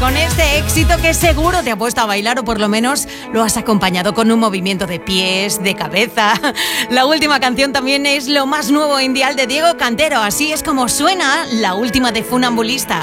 con este éxito que seguro te ha puesto a bailar, o por lo menos lo has acompañado con un movimiento de pies, de cabeza. La última canción también es lo más nuevo en Dial de Diego Cantero. Así es como suena la última de Funambulista.